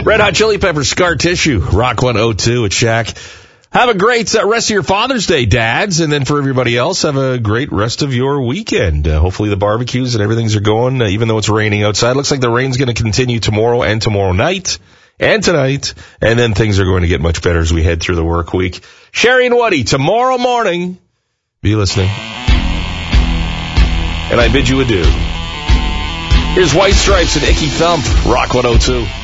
Red Hot Chili Peppers, Scar Tissue, Rock 102 at Shaq. Have a great rest of your Father's Day, dads. And then for everybody else, have a great rest of your weekend. Hopefully the barbecues and everything's are going, even though it's raining outside. Looks like the rain's going to continue tomorrow and tomorrow night and tonight. And then things are going to get much better as we head through the work week. Sherry and Woody, tomorrow morning. Be listening. And I bid you adieu. Here's White Stripes and Icky Thump, Rock 102.